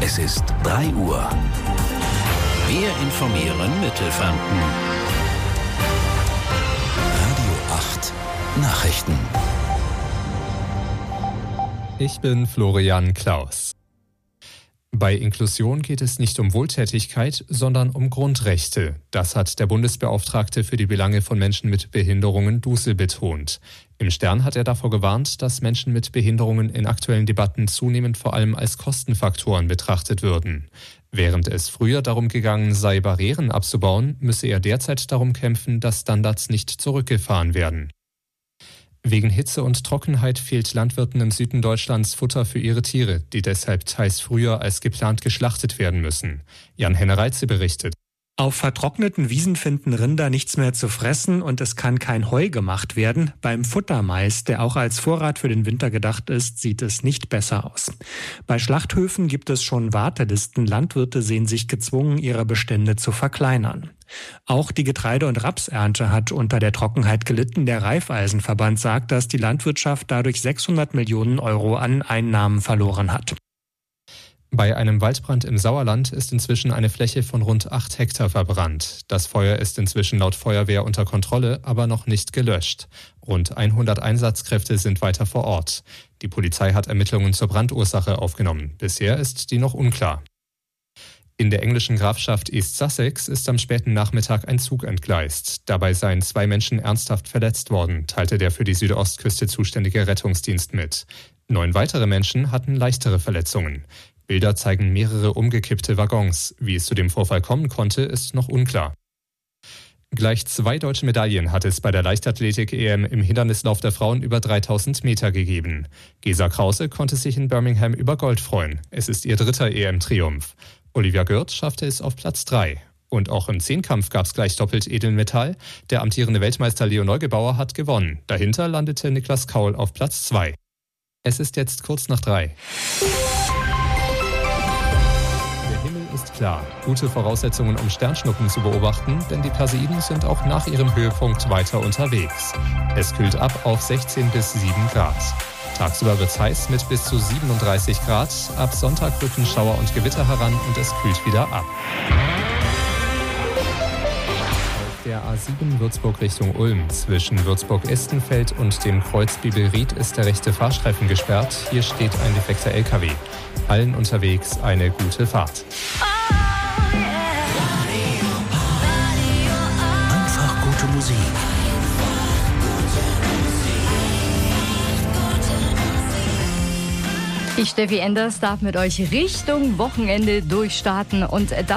Es ist 3 Uhr. Wir informieren Mittelfranken. Radio 8 Nachrichten. Ich bin Florian Klaus. Bei Inklusion geht es nicht um Wohltätigkeit, sondern um Grundrechte. Das hat der Bundesbeauftragte für die Belange von Menschen mit Behinderungen Dussel betont. Im Stern hat er davor gewarnt, dass Menschen mit Behinderungen in aktuellen Debatten zunehmend vor allem als Kostenfaktoren betrachtet würden. Während es früher darum gegangen sei, Barrieren abzubauen, müsse er derzeit darum kämpfen, dass Standards nicht zurückgefahren werden. Wegen Hitze und Trockenheit fehlt Landwirten im Süden Deutschlands Futter für ihre Tiere, die deshalb teils früher als geplant geschlachtet werden müssen. Jan-Henner Reitze berichtet. Auf vertrockneten Wiesen finden Rinder nichts mehr zu fressen und es kann kein Heu gemacht werden. Beim Futtermais, der auch als Vorrat für den Winter gedacht ist, sieht es nicht besser aus. Bei Schlachthöfen gibt es schon Wartelisten. Landwirte sehen sich gezwungen, ihre Bestände zu verkleinern. Auch die Getreide- und Rapsernte hat unter der Trockenheit gelitten. Der Raiffeisenverband sagt, dass die Landwirtschaft dadurch 600 Millionen Euro an Einnahmen verloren hat. Bei einem Waldbrand im Sauerland ist inzwischen eine Fläche von rund 8 Hektar verbrannt. Das Feuer ist inzwischen laut Feuerwehr unter Kontrolle, aber noch nicht gelöscht. Rund 100 Einsatzkräfte sind weiter vor Ort. Die Polizei hat Ermittlungen zur Brandursache aufgenommen. Bisher ist die noch unklar. In der englischen Grafschaft East Sussex ist am späten Nachmittag ein Zug entgleist. Dabei seien 2 Menschen ernsthaft verletzt worden, teilte der für die Südostküste zuständige Rettungsdienst mit. 9 weitere Menschen hatten leichtere Verletzungen. Bilder zeigen mehrere umgekippte Waggons. Wie es zu dem Vorfall kommen konnte, ist noch unklar. Gleich 2 deutsche Medaillen hat es bei der Leichtathletik-EM im Hindernislauf der Frauen über 3000 Meter gegeben. Gesa Krause konnte sich in Birmingham über Gold freuen. Es ist ihr 3. EM-Triumph. Olivia Gürt schaffte es auf Platz 3. Und auch im Zehnkampf gab es gleich doppelt Edelmetall. Der amtierende Weltmeister Leo Neugebauer hat gewonnen. Dahinter landete Niklas Kaul auf Platz 2. Es ist jetzt kurz nach 3. Ist klar. Gute Voraussetzungen, um Sternschnuppen zu beobachten, denn die Perseiden sind auch nach ihrem Höhepunkt weiter unterwegs. Es kühlt ab auf 16 bis 7 Grad. Tagsüber wird es heiß mit bis zu 37 Grad. Ab Sonntag rücken Schauer und Gewitter heran und es kühlt wieder ab. Auf der A7 Würzburg Richtung Ulm zwischen Würzburg-Estenfeld und dem Kreuz Bibelried ist der rechte Fahrstreifen gesperrt. Hier steht ein defekter LKW. Allen unterwegs eine gute Fahrt. Einfach gute Musik. Ich, Steffi Enders, darf mit euch Richtung Wochenende durchstarten und